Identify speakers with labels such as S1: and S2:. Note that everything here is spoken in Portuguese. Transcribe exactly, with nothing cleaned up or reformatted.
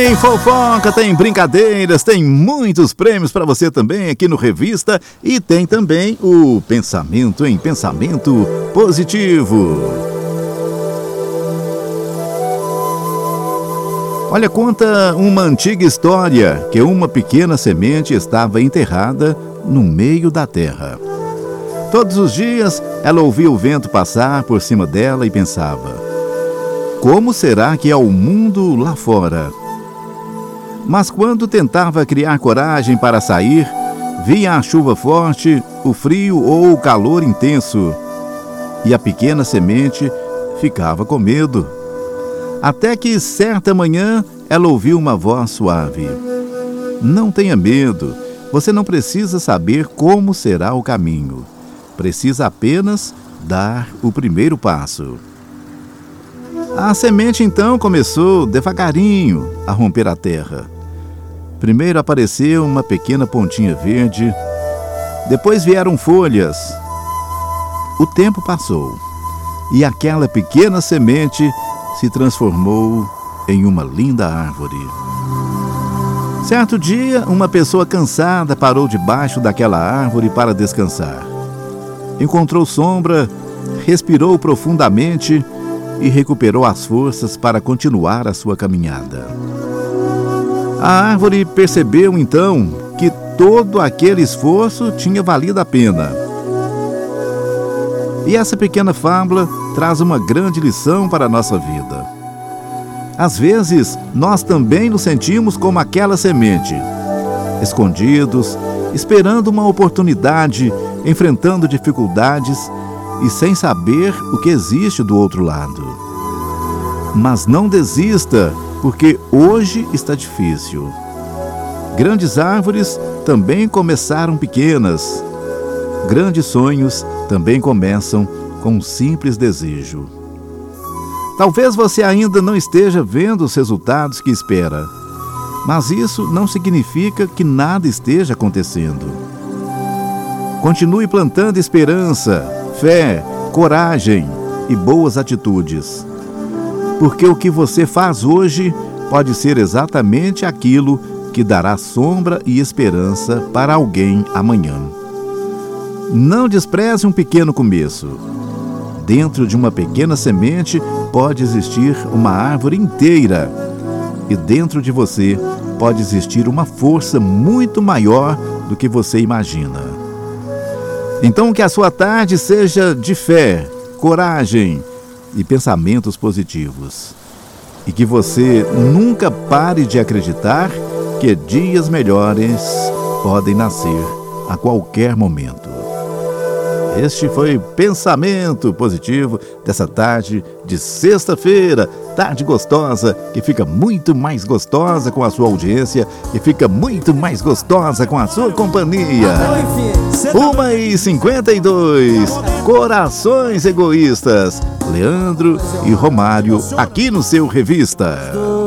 S1: Tem fofoca, tem brincadeiras, tem muitos prêmios para você também aqui no Revista e tem também o Pensamento em Pensamento Positivo. Olha, conta uma antiga história que uma pequena semente estava enterrada no meio da terra. Todos os dias ela ouvia o vento passar por cima dela e pensava: como será que é o mundo lá fora? Mas quando tentava criar coragem para sair, vinha a chuva forte, o frio ou o calor intenso, e a pequena semente ficava com medo. Até que certa manhã ela ouviu uma voz suave: não tenha medo, você não precisa saber como será o caminho. Precisa apenas dar o primeiro passo. A semente então começou devagarinho a romper a terra. Primeiro apareceu uma pequena pontinha verde, depois vieram folhas. O tempo passou e aquela pequena semente se transformou em uma linda árvore. Certo dia, uma pessoa cansada parou debaixo daquela árvore para descansar. Encontrou sombra, respirou profundamente e recuperou as forças para continuar a sua caminhada. A árvore percebeu então que todo aquele esforço tinha valido a pena. E essa pequena fábula traz uma grande lição para a nossa vida. Às vezes, nós também nos sentimos como aquela semente, escondidos, esperando uma oportunidade, enfrentando dificuldades e sem saber o que existe do outro lado. Mas não desista, porque hoje está difícil. Grandes árvores também começaram pequenas. Grandes sonhos também começam com um simples desejo. Talvez você ainda não esteja vendo os resultados que espera, mas isso não significa que nada esteja acontecendo. Continue plantando esperança, fé, coragem e boas atitudes. Porque o que você faz hoje pode ser exatamente aquilo que dará sombra e esperança para alguém amanhã. Não despreze um pequeno começo. Dentro de uma pequena semente pode existir uma árvore inteira. E dentro de você pode existir uma força muito maior do que você imagina. Então, que a sua tarde seja de fé, coragem e pensamentos positivos. E que você nunca pare de acreditar que dias melhores podem nascer a qualquer momento. Este foi Pensamento Positivo dessa tarde de sexta-feira, tarde gostosa, que fica muito mais gostosa com a sua audiência e fica muito mais gostosa com a sua companhia. uma e cinquenta e dois, Corações Egoístas, Leandro e Romário, aqui no seu Revista.